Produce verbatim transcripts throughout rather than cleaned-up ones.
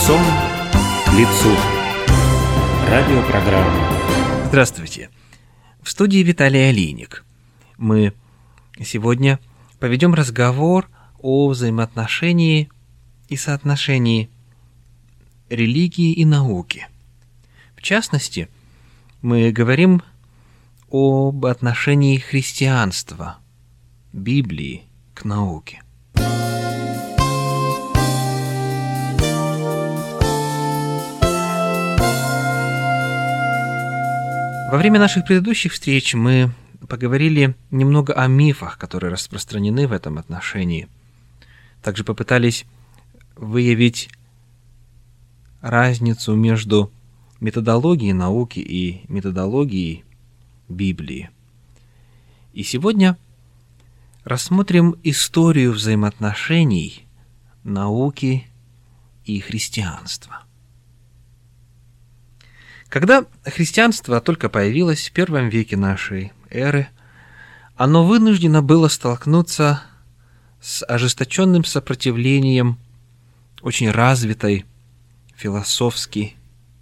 Лицом к лицу. Радиопрограмма. Здравствуйте. В студии Виталий Алиник. Мы сегодня поведем разговор о взаимоотношении и соотношении религии и науки. В частности, мы говорим об отношении христианства, Библии к науке. Во время наших предыдущих встреч мы поговорили немного о мифах, которые распространены в этом отношении. Также попытались выявить разницу между методологией науки и методологией Библии. И сегодня рассмотрим историю взаимоотношений науки и христианства. Когда христианство только появилось в первом веке нашей эры, оно вынуждено было столкнуться с ожесточенным сопротивлением очень развитой философски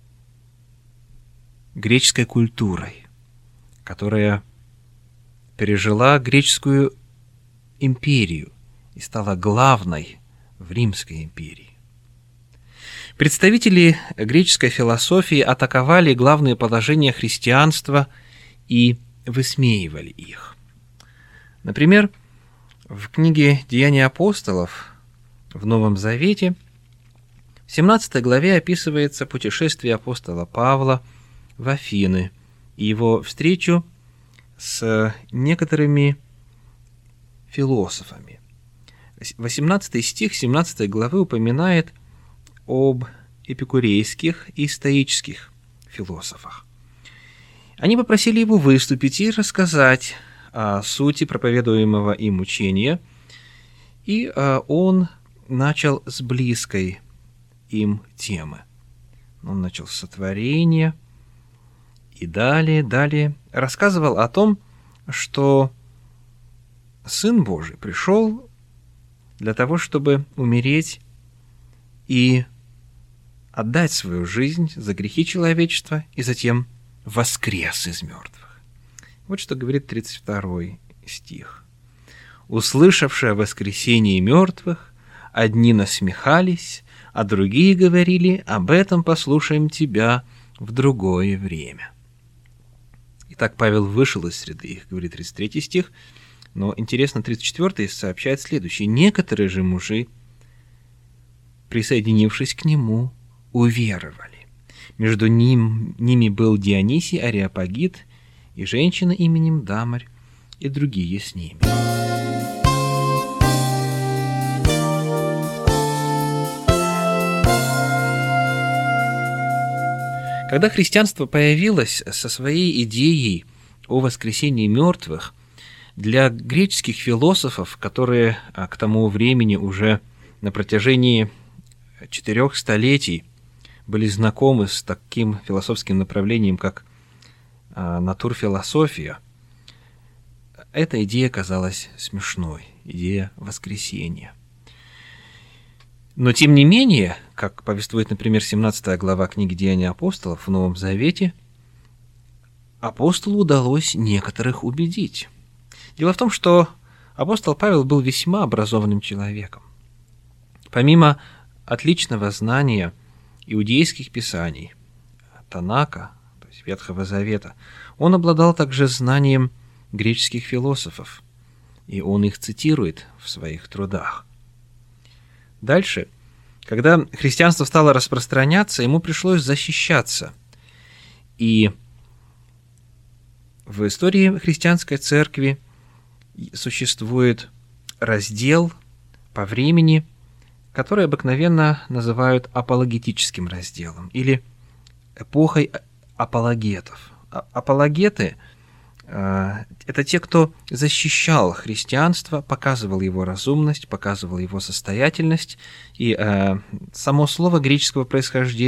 греческой культурой, которая пережила греческую империю и стала главной в Римской империи. Представители греческой философии атаковали главные положения христианства и высмеивали их. Например, в книге «Деяния апостолов» в Новом Завете в семнадцатой главе описывается путешествие апостола Павла в Афины и его встречу с некоторыми философами. восемнадцатый стих семнадцатой главы упоминает об эпикурейских и стоических философах. Они попросили его выступить и рассказать о сути проповедуемого им учения, и он начал с близкой им темы. Он начал с сотворения и далее, далее рассказывал о том, что Сын Божий пришел для того, чтобы умереть и отдать свою жизнь за грехи человечества, и затем воскрес из мертвых. Вот что говорит тридцать второй стих. «Услышавши о воскресении мертвых, одни насмехались, а другие говорили: об этом послушаем тебя в другое время». Итак, Павел вышел из среды их, говорит тридцать третий стих, но интересно, тридцать четвёртый сообщает следующее. «Некоторые же мужи, присоединившись к нему, уверовали. Между ним, ними был Дионисий Ареопагит и женщина именем Дамарь, и другие с ними». Когда христианство появилось со своей идеей о воскресении мертвых, для греческих философов, которые к тому времени уже на протяжении четырех столетий были знакомы с таким философским направлением, как натурфилософия, эта идея казалась смешной, идея воскресения. Но тем не менее, как повествует, например, семнадцатая глава книги «Деяния апостолов» в Новом Завете, апостолу удалось некоторых убедить. Дело в том, что апостол Павел был весьма образованным человеком. Помимо отличного знания иудейских писаний, Танака, то есть Ветхого Завета, он обладал также знанием греческих философов, и он их цитирует в своих трудах. Дальше, когда христианство стало распространяться, ему пришлось защищаться. И в истории христианской церкви существует раздел по времени, который обыкновенно называют апологетическим разделом или эпохой апологетов. Апологеты – это те, кто защищал христианство, показывал его разумность, показывал его состоятельность, и само слово греческого происхождения